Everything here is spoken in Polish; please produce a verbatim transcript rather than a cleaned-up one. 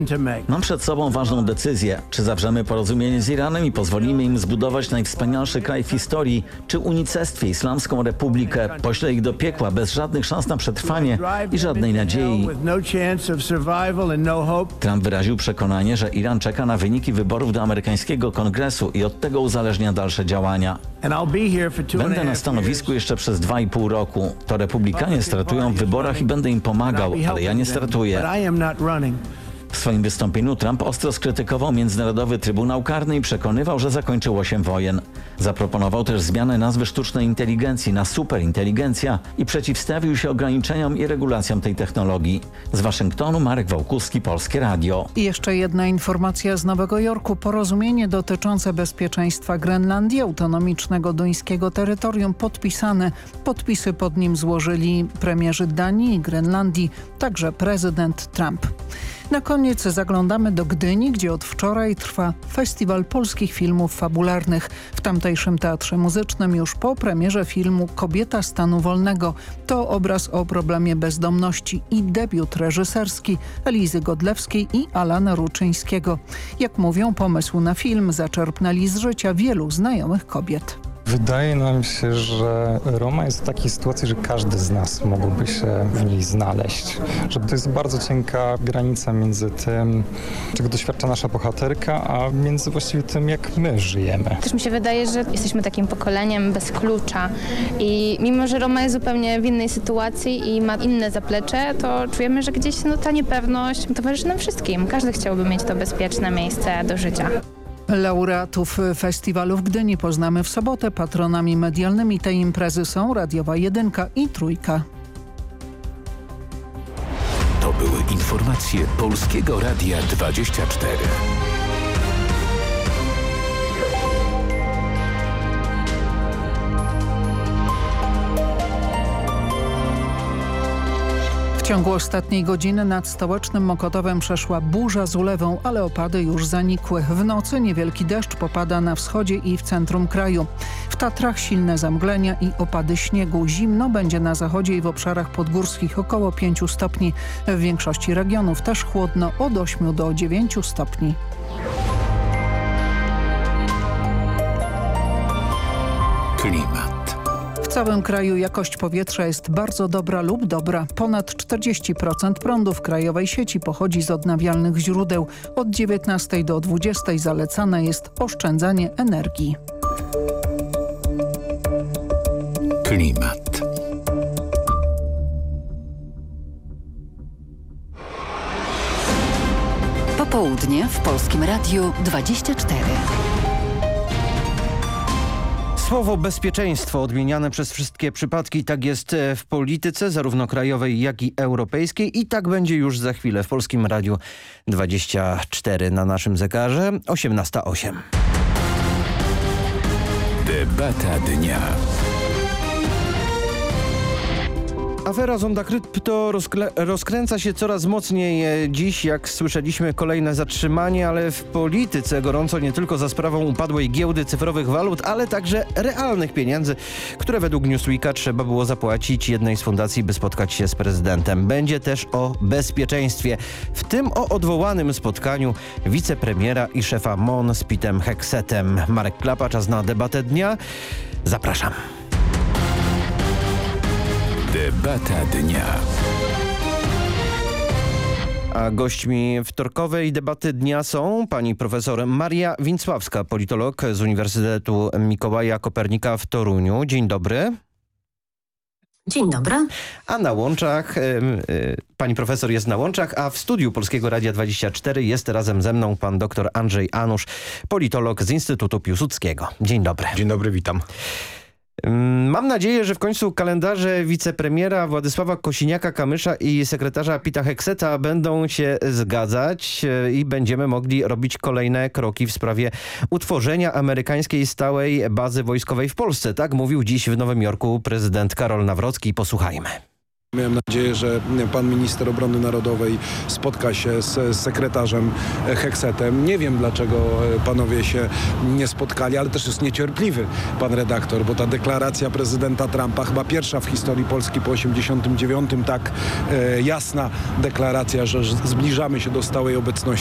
Mam przed sobą ważną decyzję, czy zawrzemy porozumienie z Iranem i pozwolimy im zbudować najwspanialszy kraj w historii, czy unicestwię Islamską Republikę, pośle ich do piekła bez żadnych szans na przetrwanie i żadnej nadziei. Trump wyraził przekonanie, że Iran czeka na wyniki wyborów do amerykańskiego kongresu i od tego uzależnia dalsze działania. Będę na stanowisku jeszcze przez dwa i pół roku. To republikanie startują w wyborach i będę im pomagał, ale ja nie startuję. W swoim wystąpieniu Trump ostro skrytykował Międzynarodowy Trybunał Karny i przekonywał, że zakończyło się wojen. Zaproponował też zmianę nazwy sztucznej inteligencji na superinteligencja i przeciwstawił się ograniczeniom i regulacjom tej technologii. Z Waszyngtonu Marek Wałkuski, Polskie Radio. I jeszcze jedna informacja z Nowego Jorku. Porozumienie dotyczące bezpieczeństwa Grenlandii, autonomicznego duńskiego terytorium, podpisane. Podpisy pod nim złożyli premierzy Danii i Grenlandii, także prezydent Trump. Na koniec zaglądamy do Gdyni, gdzie od wczoraj trwa Festiwal Polskich Filmów Fabularnych. W tamtejszym Teatrze Muzycznym już po premierze filmu Kobieta stanu wolnego. To obraz o problemie bezdomności i debiut reżyserski Elizy Godlewskiej i Alana Ruczyńskiego. Jak mówią, pomysł na film zaczerpnęli z życia wielu znajomych kobiet. Wydaje nam się, że Roma jest w takiej sytuacji, że każdy z nas mógłby się w niej znaleźć. Że to jest bardzo cienka granica między tym, czego doświadcza nasza bohaterka, a między właściwie tym, jak my żyjemy. Też mi się wydaje, że jesteśmy takim pokoleniem bez klucza i mimo, że Roma jest zupełnie w innej sytuacji i ma inne zaplecze, to czujemy, że gdzieś no, ta niepewność towarzyszy nam wszystkim. Każdy chciałby mieć to bezpieczne miejsce do życia. Laureatów festiwalu w Gdyni poznamy w sobotę. Patronami medialnymi tej imprezy są Radiowa Jedynka i Trójka. To były informacje Polskiego Radia dwadzieścia cztery. W ciągu ostatniej godziny nad stołecznym Mokotowem przeszła burza z ulewą, ale opady już zanikły. W nocy niewielki deszcz popada na wschodzie i w centrum kraju. W Tatrach silne zamglenia i opady śniegu. Zimno będzie na zachodzie i w obszarach podgórskich około pięciu stopni. W większości regionów też chłodno od ośmiu do dziewięciu stopni. Klimat. W całym kraju jakość powietrza jest bardzo dobra lub dobra. Ponad czterdzieści procent prądu w krajowej sieci pochodzi z odnawialnych źródeł. Od dziewiętnastej do dwudziestej zalecane jest oszczędzanie energii. Klimat. Popołudnie w Polskim Radiu dwadzieścia cztery. Słowo bezpieczeństwo odmieniane przez wszystkie przypadki. Tak jest w polityce, zarówno krajowej, jak i europejskiej. I tak będzie już za chwilę w Polskim Radiu dwadzieścia cztery na naszym zegarze. osiemnasta osiem. Debata dnia. Afera Zonda Krypto rozkręca się coraz mocniej. Dziś, jak słyszeliśmy, kolejne zatrzymanie, ale w polityce gorąco nie tylko za sprawą upadłej giełdy cyfrowych walut, ale także realnych pieniędzy, które według Newsweeka trzeba było zapłacić jednej z fundacji, by spotkać się z prezydentem. Będzie też o bezpieczeństwie, w tym o odwołanym spotkaniu wicepremiera i szefa M O N z Pitem Heksetem. Marek Klapa, czas na debatę dnia. Zapraszam. Debata dnia. A gośćmi wtorkowej debaty dnia są pani profesor Maria Więcławska, politolog z Uniwersytetu Mikołaja Kopernika w Toruniu. Dzień dobry. Dzień dobry. A na łączach, y, y, pani profesor jest na łączach, a w studiu Polskiego Radia dwadzieścia cztery jest razem ze mną pan dr Andrzej Anusz, politolog z Instytutu Piłsudskiego. Dzień dobry. Dzień dobry, witam. Mam nadzieję, że w końcu kalendarze wicepremiera Władysława Kosiniaka-Kamysza i sekretarza Pita Hekseta będą się zgadzać i będziemy mogli robić kolejne kroki w sprawie utworzenia amerykańskiej stałej bazy wojskowej w Polsce. Tak mówił dziś w Nowym Jorku prezydent Karol Nawrocki. Posłuchajmy. Miałem nadzieję, że pan minister obrony narodowej spotka się z sekretarzem Heksetem. Nie wiem, dlaczego panowie się nie spotkali, ale też jest niecierpliwy pan redaktor, bo ta deklaracja prezydenta Trumpa, chyba pierwsza w historii Polski po osiemdziesiątym dziewiątym, tak e, jasna deklaracja, że zbliżamy się do stałej obecności